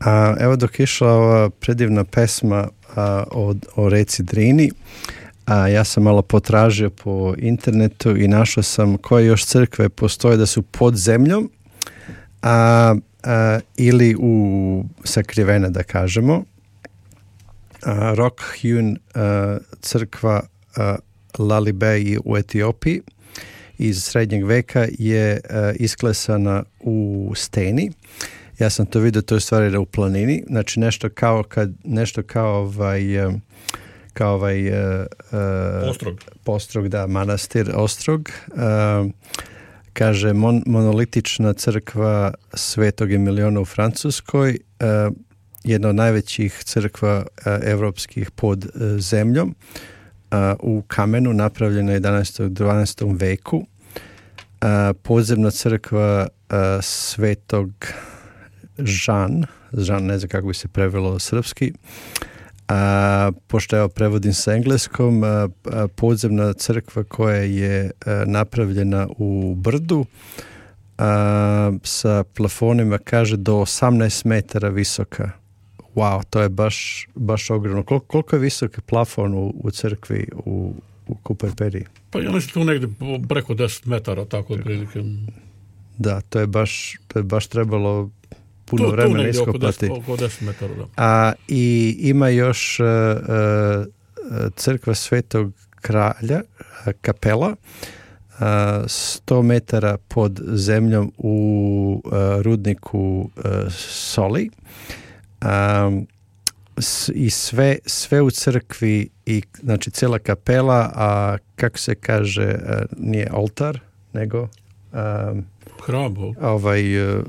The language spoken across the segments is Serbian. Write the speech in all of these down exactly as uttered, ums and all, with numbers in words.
A, evo dok je išla ova predivna pesma a, o, o reci Drini, a, ja sam malo potražio po internetu i našao sam koje još crkve postoje da su pod zemljom a, a, ili u sakrivene, da kažemo. A, Rockhewn a, crkva a, Lalibej u Etiopiji iz srednjeg veka je a, isklesana u steni. Ja sam to vidio, to je stvari u planini, znači nešto kao kad nešto kao ovaj kao ovaj uh, Ostrog. Postrog, da, manastir Ostrog. Uh, kaže mon, monolitična crkva Svetog Emilijona u Francuskoj, uh, jedna od najvećih crkva uh, evropskih pod uh, zemljom, uh, u kamenu, napravljena u jedanaestom dvanaestom veku. Uh, podzemna crkva uh, Svetog Žan, Žan, ne znam kako bi se prevelo srpski, a, pošto evo prevodim sa engleskom, a, a, podzemna crkva koja je a, napravljena u brdu a, sa plafonima, kaže, do osamnaest metara visoka. Wow, to je baš, baš ogromno. Kol, koliko je visok plafon u, u crkvi u, u Kuperperiji? Pa ja mislim tu negdje preko deset metara, tako otprilike. Da, to je baš, to je baš trebalo puno tu, vremena iskopati. Oko deset metara, da. A, i ima još uh, uh, crkva Svetog Kralja, uh, kapela, uh, sto metara pod zemljom u uh, rudniku uh, soli. Um, s, i sve, sve u crkvi, i znači cijela kapela, a kako se kaže, uh, nije oltar, nego um, hram, ovaj uh,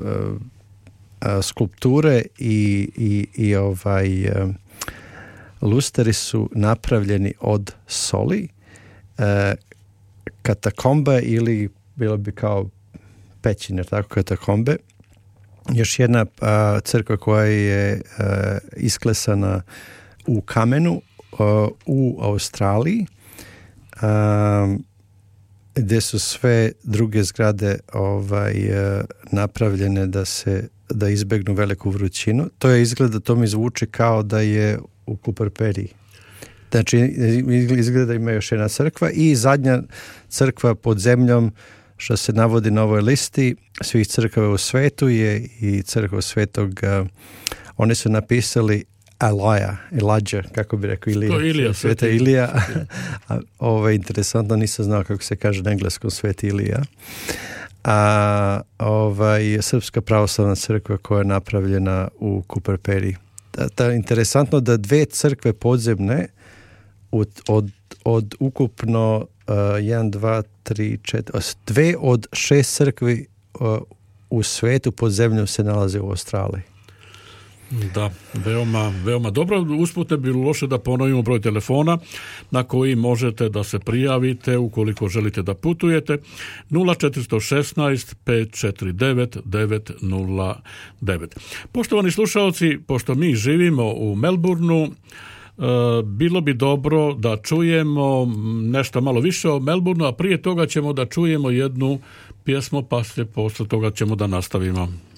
skulpture i, i, i ovaj um, lusteri su napravljeni od soli. Uh, katakombe ili bilo bi kao pećine, tako, katakombe. Još jedna uh, crkva koja je uh, isklesana u kamenu uh, u Australiji, um, gdje su sve druge zgrade ovaj, uh, napravljene da se da izbegnu veliku vrućinu. To je izgleda, to mi zvuči kao da je u Kuperperiji. Znači, izgleda ima još jedna crkva i zadnja crkva pod zemljom, što se navodi na ovoj listi svih crkava u svetu, je i crkva Svetog, uh, oni su napisali Elijah, Elijah, kako bi rekao, Ilija. To Ilija, Sveta Ilija. Ovo je interesantno, nisam znao kako se kaže na engleskom, Sveti Ilija. A ovaj, Srpska pravoslavna crkva koja je napravljena u Kuperperiji. Da, da, interesantno da dve crkve podzemne od, od, od ukupno jedan, dva, tri, četiri, dve od šest crkvi uh, u svetu pod zemljom se nalaze u Australiji. Da, veoma, veoma dobro. Usput ne bi loše da ponovimo broj telefona na koji možete da se prijavite ukoliko želite da putujete. nula četiri jedan šest, pet četiri devet, devet nula devet. Poštovani slušalci, pošto mi živimo u Melbourneu, bilo bi dobro da čujemo nešto malo više o Melbourneu, a prije toga ćemo da čujemo jednu pjesmu, pa posle toga ćemo da nastavimo.